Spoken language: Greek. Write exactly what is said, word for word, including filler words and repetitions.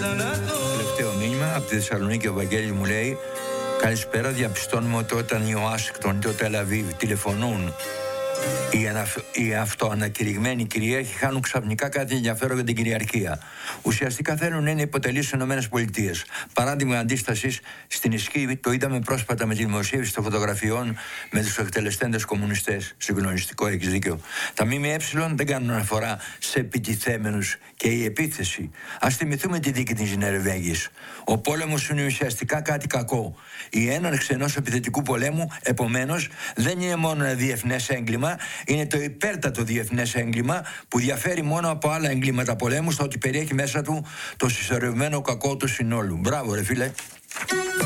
Τελευταίο μήνυμα από τη Θεσσαλονίκη, ο Βαγγέλης μου λέει: καλησπέρα, διαπιστώνουμε ότι όταν η Ουάσιγκτον ή το Τελαβίβ τηλεφωνούν οι, ανα... οι αυτοανακηρυγμένοι κυρίαρχοι χάνουν ξαφνικά κάτι ενδιαφέρον για την κυριαρχία. Ουσιαστικά θέλουν να είναι υποτελείς στις ΗΠΑ. Παράδειγμα αντίστασης στην ισχύ το είδαμε πρόσφατα με τη δημοσίευση των φωτογραφιών με τους εκτελεστέντες κομμουνιστές. Συγκλονιστικό, έχεις δίκιο. Τα ΜΜΕ δεν κάνουν αναφορά σε επιτιθέμενους και η επίθεση. Ας θυμηθούμε τη δίκη της Νορβηγίας. Ο πόλεμος είναι ουσιαστικά κάτι κακό. Η έναρξη ενός επιθετικού πολέμου, επομένως, δεν είναι μόνο ένα διεθνές έγκλημα, είναι το υπέρτατο διεθνές έγκλημα που διαφέρει μόνο από άλλα εγκλήματα πολέμου στο ότι περιέχει μέσα του το συσσωρευμένο κακό του συνόλου. Μπράβο, ρε φίλε.